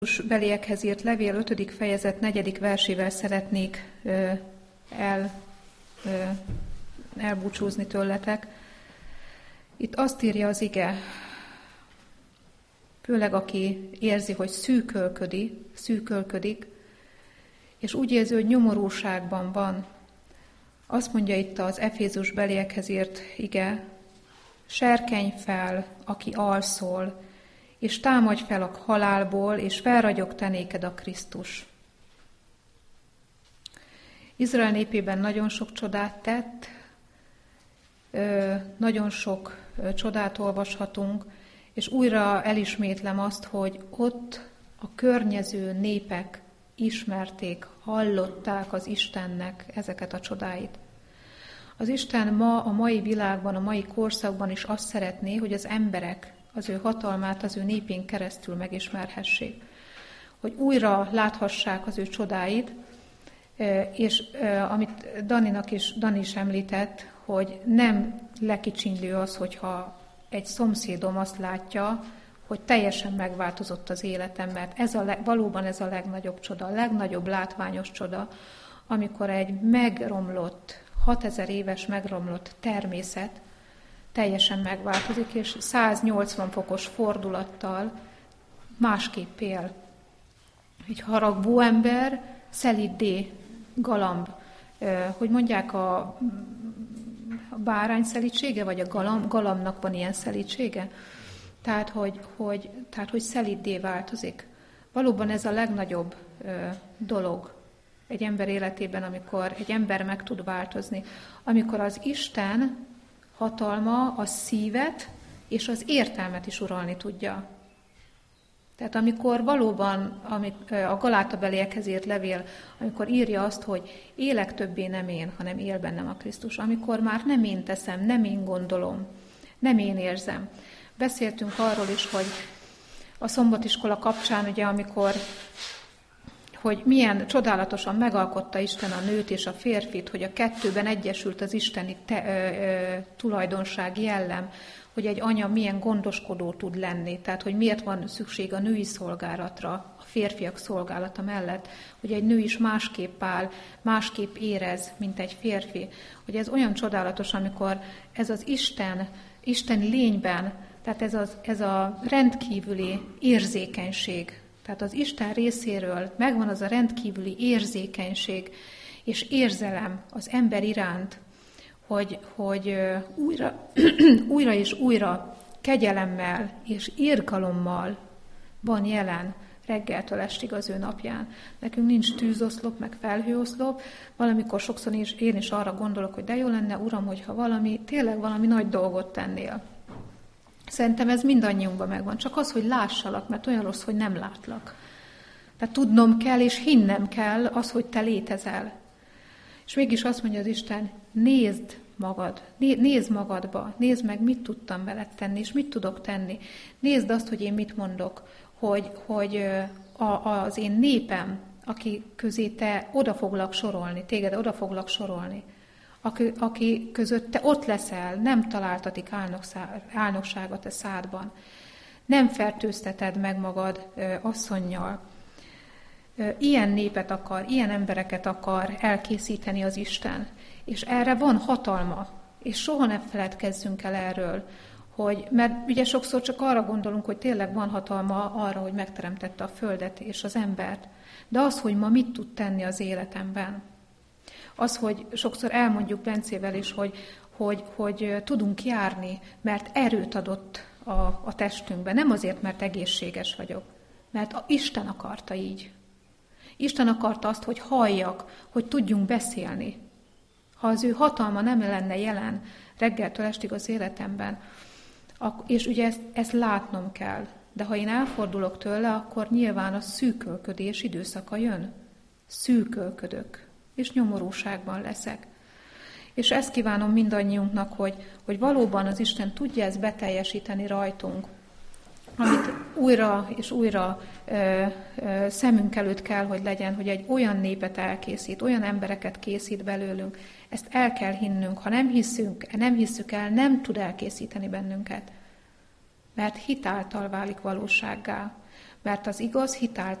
Beliekhez írt levél 5. fejezet 4. versével szeretnék elbúcsúzni tőletek. Itt azt írja az ige, főleg aki érzi, hogy szűkölködik, és úgy érzi, hogy nyomorúságban van. Azt mondja itt az Efézus beliekhez írt ige, serkenj fel, aki alszol, és támadj fel a halálból, és felragyog te néked a Krisztus. Izrael népében nagyon sok csodát tett, nagyon sok csodát olvashatunk, és újra elismétlem azt, hogy ott a környező népek ismerték, hallották az Istennek ezeket a csodáit. Az Isten ma, a mai világban, a mai korszakban is azt szeretné, hogy az emberek az ő hatalmát az ő népén keresztül megismerhessék. Hogy újra láthassák az ő csodáit, és amit Dani is említett, hogy nem lekicsinlő az, hogyha egy szomszédom azt látja, hogy teljesen megváltozott az életem, mert valóban ez a legnagyobb csoda, a legnagyobb látványos csoda, amikor egy megromlott, 6000 éves megromlott természet teljesen megváltozik, és 180 fokos fordulattal másképp él. Egy haragvó ember, szelíddé galamb. Hogy mondják, a bárány szelídsége, vagy a galambnak van ilyen szelídsége? Tehát, hogy szelíddé változik. Valóban ez a legnagyobb dolog egy ember életében, amikor egy ember meg tud változni. Amikor az Isten hatalma a szívet és az értelmet is uralni tudja. Tehát amikor valóban, a Galátabeliekhez írt levél, amikor írja azt, hogy élek többé nem én, hanem él bennem a Krisztus, amikor már nem én teszem, nem én gondolom, nem én érzem. Beszéltünk arról is, hogy a szombatiskola kapcsán, ugye, hogy milyen csodálatosan megalkotta Isten a nőt és a férfit, hogy a kettőben egyesült az isteni tulajdonság, jellem, hogy egy anya milyen gondoskodó tud lenni, tehát hogy miért van szükség a női szolgálatra, a férfiak szolgálata mellett, hogy egy nő is másképp áll, másképp érez, mint egy férfi. Hogy ez olyan csodálatos, amikor ez az isteni lényben, tehát ez a rendkívüli érzékenység, tehát az Isten részéről megvan az a rendkívüli érzékenység és érzelem az ember iránt, hogy újra és újra kegyelemmel és irgalommal van jelen reggeltől estig az ő napján. Nekünk nincs tűzoszlop, meg felhőoszlop, valamikor sokszor én is arra gondolok, hogy de jó lenne, Uram, hogyha tényleg valami nagy dolgot tennél. Szerintem ez mindannyiunkban megvan, csak az, hogy lássalak, mert olyan rossz, hogy nem látlak. Tehát tudnom kell, és hinnem kell az, hogy te létezel. És mégis azt mondja az Isten, nézd magadba, nézd meg, mit tudtam veled tenni, és mit tudok tenni. Nézd azt, hogy én mit mondok, hogy az én népem, aki közé te oda foglak sorolni, téged oda foglak sorolni, aki között te ott leszel, nem találtatik álnokságot a szádban, nem fertőzteted meg magad asszonnyal. Ilyen népet akar, ilyen embereket akar elkészíteni az Isten, és erre van hatalma, és soha ne feledkezzünk el erről, mert ugye sokszor csak arra gondolunk, hogy tényleg van hatalma arra, hogy megteremtette a földet és az embert, de az, hogy ma mit tud tenni az életemben, az, hogy sokszor elmondjuk Bencével is, hogy tudunk járni, mert erőt adott a testünkben. Nem azért, mert egészséges vagyok, mert Isten akarta így. Isten akarta azt, hogy halljak, hogy tudjunk beszélni. Ha az ő hatalma nem lenne jelen reggeltől estig az életemben, és ugye ezt látnom kell, de ha én elfordulok tőle, akkor nyilván a szűkölködés időszaka jön. Szűkölködök, és nyomorúságban leszek. És ezt kívánom mindannyiunknak, hogy valóban az Isten tudja ezt beteljesíteni rajtunk, amit újra és újra szemünk előtt kell, hogy legyen, hogy egy olyan népet elkészít, olyan embereket készít belőlünk. Ezt el kell hinnünk. Ha nem hisszük el, nem tud elkészíteni bennünket. Mert hit által válik valósággá. Mert az igaz